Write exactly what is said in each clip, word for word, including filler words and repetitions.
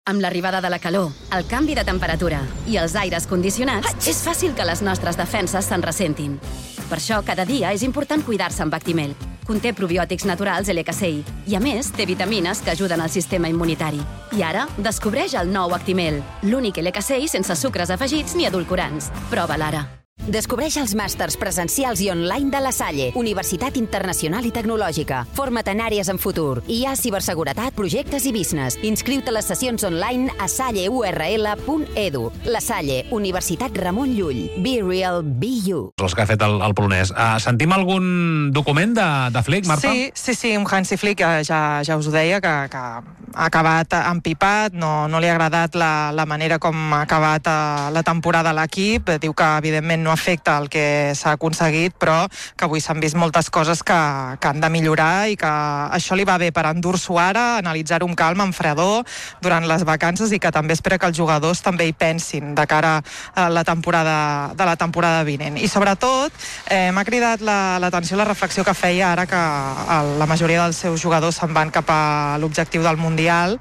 Amb l'arribada de la calor, el canvi de temperatura i els aires condicionats, és fàcil que les nostres defenses se'n ressentin. Per això, cada dia és important cuidar-se amb Actimel. Conté probiòtics naturals L K C I i, a més, té vitamines que ajuden al sistema immunitari. I ara, descobreix el nou Actimel, l'únic L K C I sense sucres afegits ni edulcorants. Prova-la ara. Descobreix els màsters presencials i online de La Salle, Universitat Internacional i Tecnològica. Forma't en àrees en futur. Hi ha ciberseguretat, projectes i business. Inscriu-te a les sessions online a salleurl punt edu. La Salle, Universitat Ramon Llull. Be real, be you. Els que ha fet el, el polonès. Uh, sentim algun document de, de Flick, Marta? Sí, sí, sí, un Hansi Flick, ja, ja us ho deia, que, que ha acabat empipat, no, no li ha agradat la, la manera com ha acabat la temporada a l'equip. Diu que, evidentment, no afecta el que s'ha aconseguit, però que avui s'han vist moltes coses que, que han de millorar i que això li va bé per endur-s'ho ara, analitzar-ho amb calma, amb fredor, durant les vacances, i que també espera que els jugadors també hi pensin de cara a la temporada, de la temporada vinent. I sobretot, eh, m'ha cridat l'atenció la, la reflexió que feia ara que el, la majoria dels seus jugadors se'n van cap a l'objectiu del Mundial,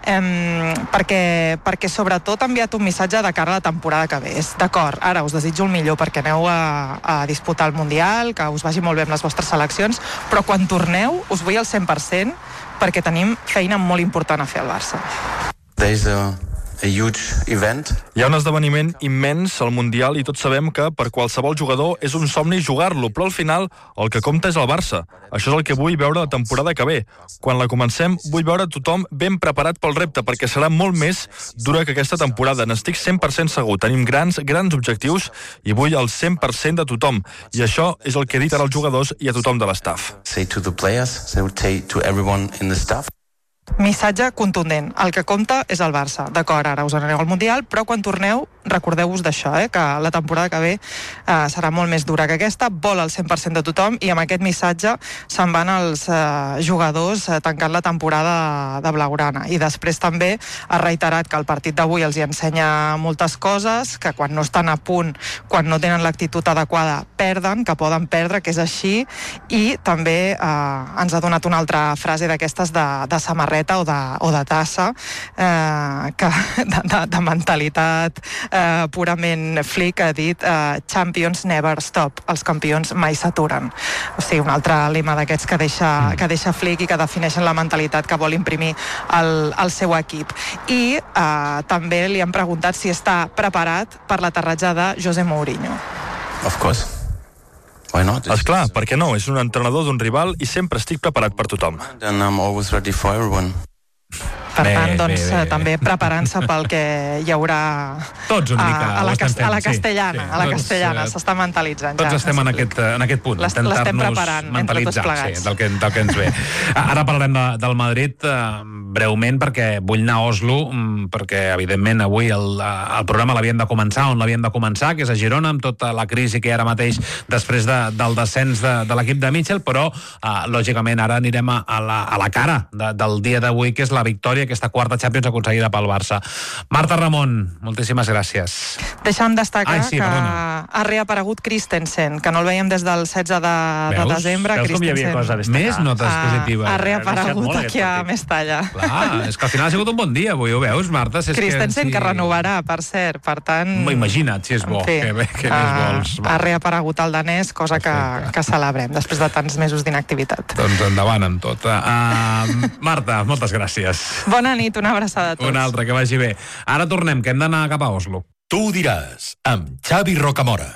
eh, perquè, perquè sobretot ha enviat un missatge de cara a la temporada que ve. És d'acord, ara us desitjo el millor perquè aneu a, a disputar el Mundial, que us vagi molt bé amb les vostres seleccions, però quan torneu us vull al cent per cent perquè tenim feina molt important a fer al Barça. There's a, a huge event. Hi ha un esdeveniment immens al Mundial i tots sabem que per qualsevol jugador és un somni jugar-lo, però al final el que compta és el Barça. Això és el que vull veure la temporada que ve. Quan la comencem vull veure tothom ben preparat pel repte, perquè serà molt més dura que aquesta temporada. N'estic cent per cent segur. Tenim grans, grans objectius i vull el cent per cent de tothom. I això és el que he dit ara als jugadors i a tothom de l'estaf. Say to the players, say to everyone in the staff. Missatge contundent. El que compta és el Barça. D'acord, ara us aneu al Mundial, però quan torneu recordeu-vos d'això, eh, que la temporada que ve eh, serà molt més dura que aquesta, vol el cent per cent de tothom, i amb aquest missatge se'n van els eh, jugadors eh, tancant la temporada de blaugrana. I després també ha reiterat que el partit d'avui els hi ensenya moltes coses, que quan no estan a punt, quan no tenen l'actitud adequada, perden, que poden perdre, que és així, i també eh, ens ha donat una altra frase d'aquestes de, de samarreta o de, o de tassa, eh, que, de, de, de mentalitat eh, purament Flick, ha dit eh, Champions never stop, els campions mai s'aturen. O sigui, un altre lema d'aquests que deixa, que deixa Flick i que defineixen la mentalitat que vol imprimir el, el seu equip. I eh, també li han preguntat si està preparat per l'aterratge de José Mourinho. Of course. Why not? Esclar, per què no? És un entrenador d'un rival i sempre estic preparat per tothom. And I'm always ready for everyone. Per Bé, tant, doncs, bé, bé. també preparant-se pel que hi haurà Tots una mica a, a, la, ho estem cast a la fent, sí, castellana, sí. a la Tots, castellana, eh, s'està mentalitzant. Tots ja. estem en aquest, en aquest punt, Les- l'estem intentar-nos preparant entre tots mentalitzar, plegats. sí, del, que, del que ens ve. Ara parlarem de, del Madrid eh, breument, perquè vull anar a Oslo, mm, perquè evidentment avui el, el programa l'havien de començar on l'havien de començar, que és a Girona, amb tota la crisi que hi ha ara mateix després de, del descens de, de l'equip de Mitchell, però eh, lògicament ara anirem a, a, la, a la cara de, del dia d'avui, que és la victòria, aquesta quarta Champions aconseguida pel Barça. Marta Ramon, moltíssimes gràcies. Deixa'm destacar Ai, sí, que perdona. ha reaparegut Christensen, que no el veiem des del setze de, de Veus? desembre. Veus com hi havia cosa a destacar? Més notes ha, positives. ha Ha deixat reaparegut molt aquí aquest a partit. Mestalla. Clar, és que al final ha sigut un bon dia avui, ho veus, Marta? Si és Christensen, que, sí. renovarà, per cert, per tant... Imagina't, si és bo, en fi, que bé, que més ha- vols. Ha reaparegut el danès, cosa que, Perfecte. que celebrem, després de tants mesos d'inactivitat. Doncs endavant amb tot. Uh, Marta, moltes gràcies. Bona nit, una abraçada a tots. Una altra, que vagi bé. Ara tornem, que hem d'anar cap a Oslo. Tu ho diràs, amb Xavi Rocamora.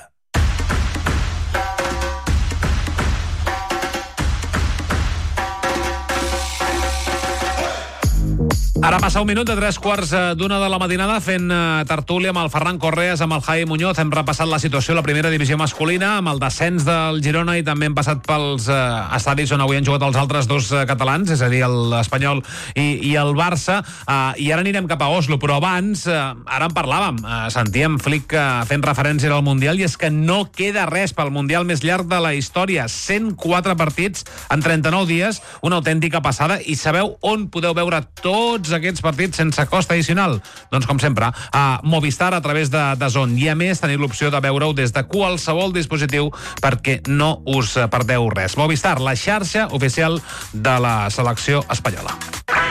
Ara passa un minut de tres quarts d'una de la matinada fent uh, tertúlia amb el Ferran Correas, amb el Jaime Muñoz. Hem repassat la situació a la primera divisió masculina, amb el descens del Girona, i també hem passat pels uh, estadis on avui han jugat els altres dos uh, catalans, és a dir, l'Espanyol i, i el Barça. Uh, I ara anirem cap a Oslo, però abans, uh, ara en parlàvem, uh, sentíem Flick uh, fent referència al Mundial, i és que no queda res pel Mundial més llarg de la història. cent quatre partits en trenta-nou dies, una autèntica passada. I sabeu on podeu veure tots aquests partits sense cost addicional? Doncs, com sempre, a Movistar a través de D A Z N. I a més, teniu l'opció de veure-ho des de qualsevol dispositiu perquè no us perdeu res. Movistar, la xarxa oficial de la selecció espanyola.